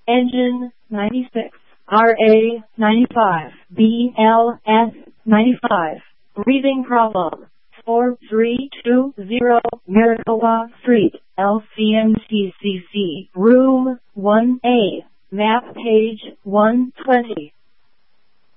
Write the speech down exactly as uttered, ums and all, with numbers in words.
Engine ninety-six, R A ninety-five, B L S ninety-five. Breathing problem. four three two zero Maricopa Street, L C M T C C, Room one A, Map page one twenty.